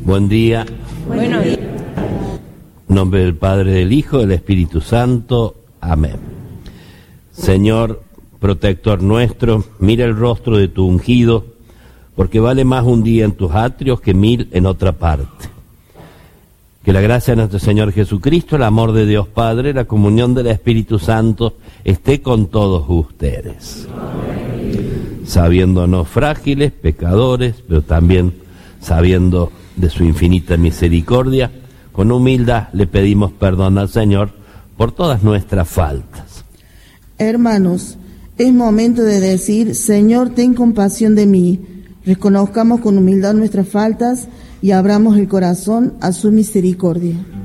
Buen día. Buenos días. En nombre del Padre, del Hijo, del Espíritu Santo. Amén. Señor, protector nuestro, mira el rostro de tu ungido, porque vale más un día en tus atrios que 1000 en otra parte. Que la gracia de nuestro Señor Jesucristo, el amor de Dios Padre, la comunión del Espíritu Santo esté con todos ustedes. Amén. Sabiéndonos frágiles, pecadores, pero también sabiendo de su infinita misericordia, con humildad le pedimos perdón al Señor por todas nuestras faltas. Hermanos, es momento de decir: Señor, ten compasión de mí. Reconozcamos con humildad nuestras faltas y abramos el corazón a su misericordia.